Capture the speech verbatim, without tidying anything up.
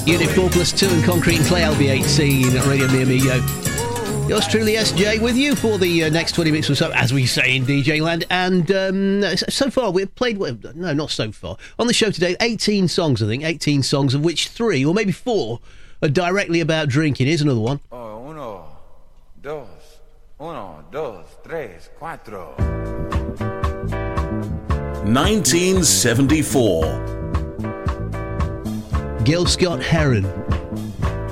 Unit four plus two and Concrete and Clay, L B eighteen, Radio Mi Amigo. Yours truly, S J, with you for the uh, next twenty minutes or so, as we say in D J land. And um, so far, we've played, no, not so far, on the show today, eighteen songs, I think, eighteen songs, of which three, or maybe four, are directly about drinking. Here's another one. Oh, uno, dos, uno, dos, tres, cuatro. nineteen seventy-four. Gil Scott-Heron.